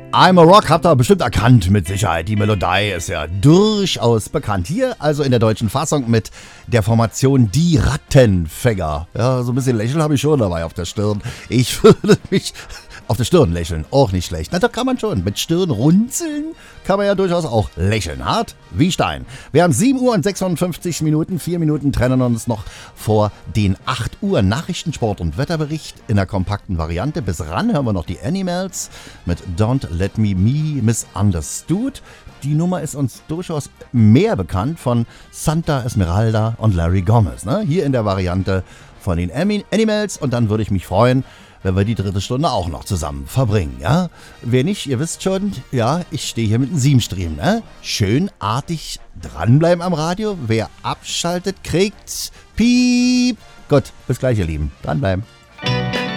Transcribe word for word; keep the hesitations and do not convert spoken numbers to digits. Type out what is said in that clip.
I'm a Rock habt ihr bestimmt erkannt, mit Sicherheit. Die Melodie ist ja durchaus bekannt. Hier also in der deutschen Fassung mit der Formation Die Rattenfänger. Ja, so ein bisschen Lächeln habe ich schon dabei auf der Stirn. Ich würde mich auf der Stirn lächeln, auch nicht schlecht. Na, da kann man schon. Mit Stirn runzeln kann man ja durchaus auch lächeln. Hart wie Stein. Wir haben sieben Uhr und sechsundfünfzig Minuten. Vier Minuten trennen uns noch vor den acht Uhr Nachrichten, Sport und Wetterbericht in der kompakten Variante. Bis ran hören wir noch die Animals mit Don't Let Me Me Misunderstood. Die Nummer ist uns durchaus mehr bekannt von Santa Esmeralda und Larry Gomez. Ne? Hier in der Variante von den Animals. Und dann würde ich mich freuen, wenn wir die dritte Stunde auch noch zusammen verbringen, ja? Wer nicht, ihr wisst schon, ja, ich stehe hier mit einem Siebenstream, ne? Schön artig dranbleiben am Radio. Wer abschaltet, kriegt Piep. Gut, bis gleich, ihr Lieben. Dranbleiben.